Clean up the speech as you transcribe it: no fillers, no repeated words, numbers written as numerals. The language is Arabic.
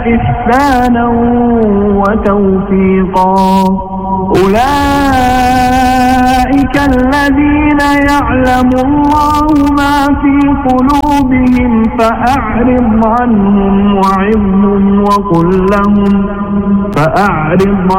إحسانا وتوفيقا. أولئك الذين يعلم الله ما في قلوبهم فأعرض عنهم وعظهم وقل لهم